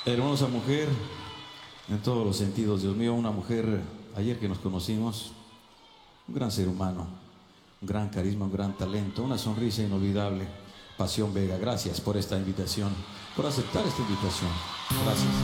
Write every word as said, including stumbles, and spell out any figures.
Hermosa mujer, en todos los sentidos, Dios mío, una mujer, ayer que nos conocimos, un gran ser humano, un gran carisma, un gran talento, una sonrisa inolvidable. Pasión Vega, gracias por esta invitación, por aceptar esta invitación. Gracias.